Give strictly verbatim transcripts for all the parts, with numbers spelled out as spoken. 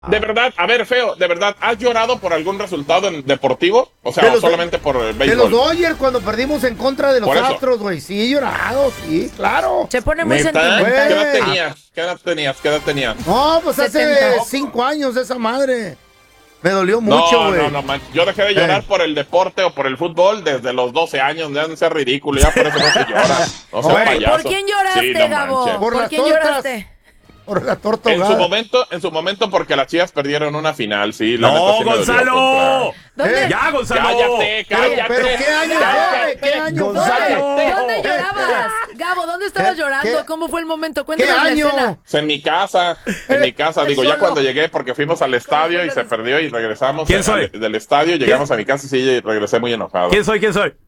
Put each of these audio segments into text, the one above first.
De verdad, a ver, feo, de verdad, ¿has llorado por algún resultado en deportivo? O sea, los, solamente por el béisbol. De los Dodgers cuando perdimos en contra de los Por eso. Astros, güey. Sí, he llorado, sí, claro. Se pone muy ¿Neta? sentimental. ¿Qué edad tenías? ¿Qué edad tenías? ¿Qué edad tenías? No, pues hace setenta. cinco años esa madre. Me dolió mucho, No, güey. no, no, man. Yo dejé de llorar Eh. por el deporte o por el fútbol desde los doce años. Ya no sea ridículo, ya por eso no se llora. No seas Oye, payaso. ¿Por quién lloraste, Sí, no Gabo? manches. Por ¿Por las quién tortas. lloraste? Por la torta En su ahogada. momento, en su momento porque las Chivas perdieron una final, sí. La neta ¡No, sí me dolió Gonzalo! contra- ¿Dónde? Eh, ¡Ya, Gonzalo! Cállate, Pero, cállate. pero ¿qué año cállate. fue? ¿Qué año Gonzalo. fue? ¿Dónde llorabas? Gabo, ¿dónde estabas ¿Qué- llorando? qué- ¿Cómo fue el momento? ¿Qué Cuéntanos la año? escena. En mi casa, en mi casa, digo, ya Solo. cuando llegué, porque fuimos al estadio y se perdió y regresamos ¿Quién al- soy? del estadio, llegamos a mi casa sí, y regresé muy enojado. ¿Quién soy? ¿Quién soy?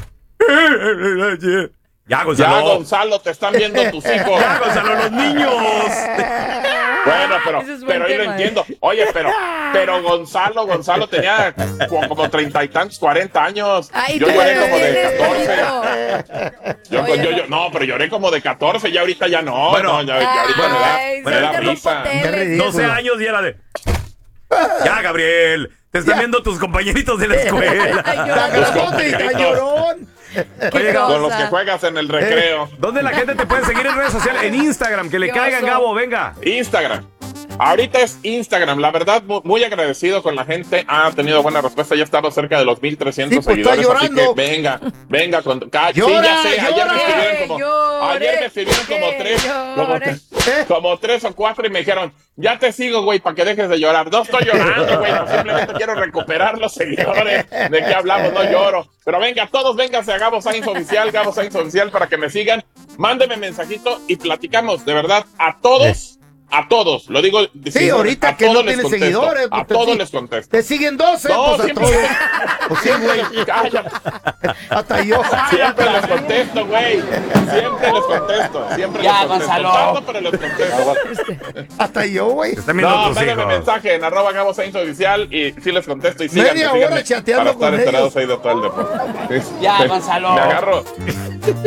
Ya, Ya, Gonzalo. Gonzalo, te están viendo tus hijos. Ya, Gonzalo, los niños. Bueno, pero, Ese es buen pero ahí lo tema, ¿eh? entiendo. Oye, pero, pero Gonzalo, Gonzalo tenía como, como treinta y tantos, cuarenta años. Ay, Yo tú lloré eres como de bien catorce. Yo, Oye, yo, yo, no, pero lloré como de catorce, ya ahorita ya no. Bueno. no, ya, ya ahorita Ay, me da, me da se te risa. rompo Qué tele. ridículo. doce años y era de... Ya, Gabriel. Te están Ya. viendo tus compañeritos de la escuela. Ay, Está llorando. grandote y está llorón. Oye, Gabo, Con los que juegas en el recreo. ¿dónde la gente te puede seguir en redes sociales? En Instagram, que le Qué caigan, oso. Gabo, venga. Instagram. Ahorita es Instagram. La verdad, mu- muy agradecido con la gente. Ha tenido buena respuesta. Ya estamos cerca de los mil trescientos Sí, pues, está seguidores. Así que llorando. venga, venga. Con, ca- sí, Llora, ya sé. Ayer llora. me escribieron como, Llore, ayer me escribieron como que tres, como, llore. tres- como tres o cuatro y me dijeron, ya te sigo, güey, para que dejes de llorar. No estoy llorando, güey. No, simplemente quiero recuperar los seguidores. ¿De qué hablamos? No lloro. Pero venga, todos vénganse a Gabo Sainz Oficial, Gabo Sainz Oficial, para que me sigan. Mándeme mensajito y platicamos, de verdad, a todos. A todos, lo digo. Sí, ahorita que no tienes seguidores. A pues, te todos sig- les contesto. Te siguen doce, No, pues a siempre- todos. Pues sí, güey. Cállate. Hasta yo. Siempre les contesto, güey. Siempre les contesto. Siempre Ya, les contesto. Gonzalo. Tardo, pero les contesto. Hasta yo, güey. Te están viendo No, tus mándame hijos. mensaje en arroba Gabo Sainz Oficial y sí les contesto y síganme, Media síganme hora chateando para estar con enterados ellos. ahí de todo el deporte. Ya, Me- Gonzalo. Me agarro,